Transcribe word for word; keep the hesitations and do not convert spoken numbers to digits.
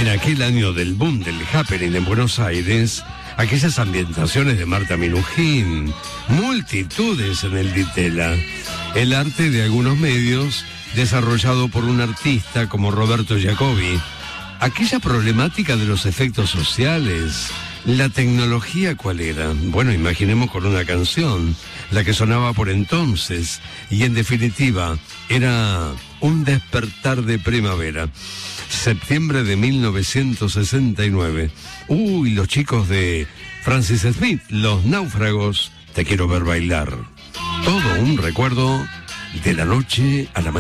En aquel año del boom del happening en Buenos Aires, aquellas ambientaciones de Marta Minujín, multitudes en el Ditela, el arte de algunos medios desarrollado por un artista como Roberto Giacobbi, aquella problemática de los efectos sociales, la tecnología, ¿cuál era? Bueno, imaginemos con una canción, la que sonaba por entonces, y en definitiva, era un despertar de primavera. Septiembre de mil novecientos sesenta y nueve. Uy, los chicos de Francis Smith, Los Náufragos, Te quiero ver bailar. Todo un recuerdo de la noche a la mañana.